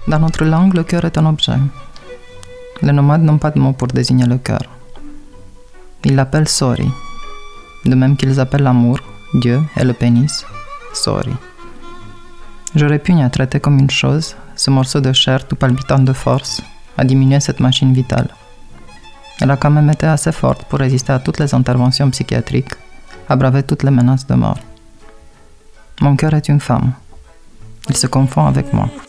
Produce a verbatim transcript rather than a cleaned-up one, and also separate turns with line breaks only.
Dans notre langue, le cœur est un objet. Les nomades n'ont pas de mots pour désigner le cœur. Ils l'appellent Sori, de même qu'ils appellent l'amour, Dieu et le pénis, Sori. Je répugne à traiter comme une chose ce morceau de chair tout palpitant de force, à diminuer cette machine vitale. Elle a quand même été assez forte pour résister à toutes les interventions psychiatriques, à braver toutes les menaces de mort. Mon cœur est une femme. Il se confond avec moi.